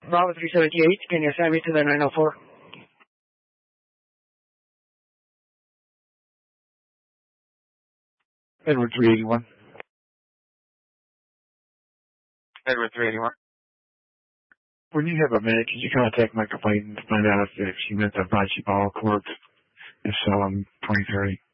Bravo 378, can you assign me to the 904? Edward 381. Edward 381. When you have a minute, can you contact my complaint and find out if she meant to buy cheap all corp? If so, I'm 2030.